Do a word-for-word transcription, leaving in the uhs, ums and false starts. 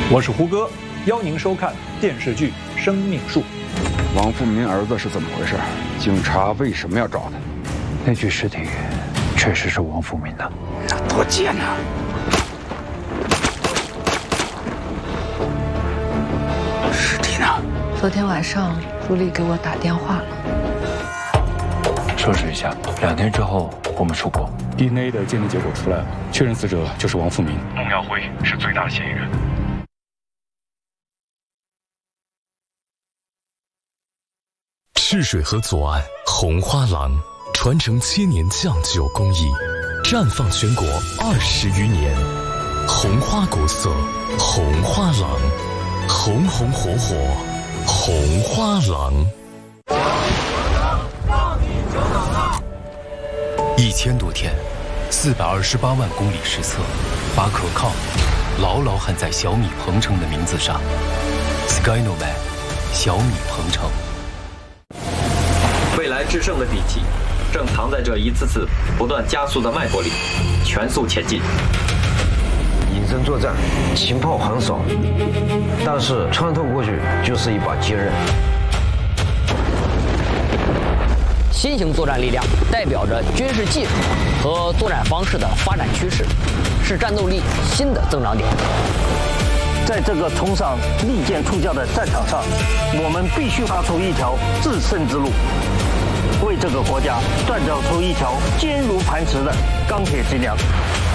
我是胡歌，邀您收看电视剧《生命树》。 王富民儿子是怎么回事？警察为什么要找他？ 那具尸体确实是王富民的。 那多贱啊！尸体呢？ 昨天晚上朱莉给我打电话了。 收拾一下，两天之后我们出国。 D N A 的鉴定结果出来了，确认死者就是王富民。 孟耀辉是最大嫌疑人。 赤水河左岸红花廊，传承千年酱酒工艺，绽放全国二十余年。红花国色，红花廊，红红火火，红花廊。一千多天，四百二十八万公里实测，把可靠牢牢焊在小米鹏程的名字上。Skynovan， 小米鹏程。 未来制胜的底气，正藏在这一次次不断加速的脉搏里，全速前进。 隐身作战，情报很少，但是穿透过去就是一把坚刃。 新型作战力量代表着军事技术和作战方式的发展趋势，是战斗力新的增长点。 在这个冲上利剑出鞘的战场上，我们必须画出一条制胜之路，为这个国家锻造出一条坚如磐石的钢铁脊梁。